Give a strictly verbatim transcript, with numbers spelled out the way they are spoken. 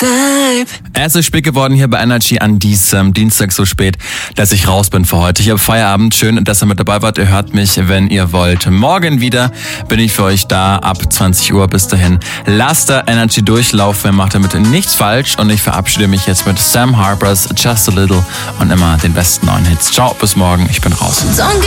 Es ist spät geworden hier bei Energy an diesem Dienstag so spät, dass ich raus bin für heute. Ich habe Feierabend. Schön, dass ihr mit dabei wart. Ihr hört mich, wenn ihr wollt. Morgen wieder bin ich für euch da ab zwanzig Uhr. Bis dahin lasst da Energy durchlaufen. Macht damit nichts falsch. Und ich verabschiede mich jetzt mit Sam Harpers Just a Little und immer den besten neuen Hits. Ciao, bis morgen. Ich bin raus.